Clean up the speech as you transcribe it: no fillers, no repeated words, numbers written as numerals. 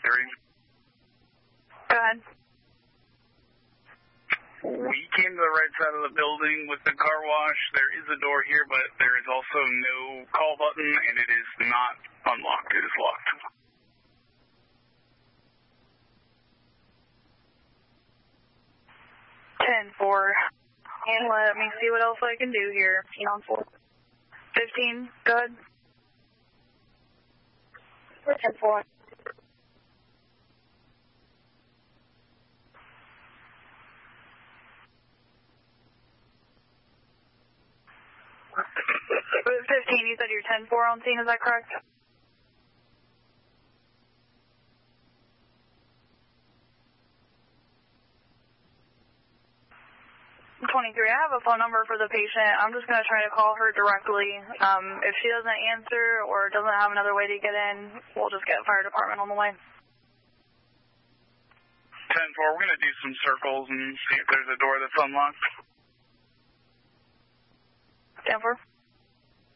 Go ahead. We came to the right side of the building with the car wash. There is a door here, but there is also no call button, and it is not unlocked. It is locked. 10-4. And let me see what else I can do here. 15, go ahead. 10-4. Was it 15? You said you're 10-4 on scene, is that correct? 23. I have a phone number for the patient. I'm just going to try to call her directly. If she doesn't answer or doesn't have another way to get in, we'll just get fire department on the way. 10-4, we're going to do some circles and see if there's a door that's unlocked. 10-4.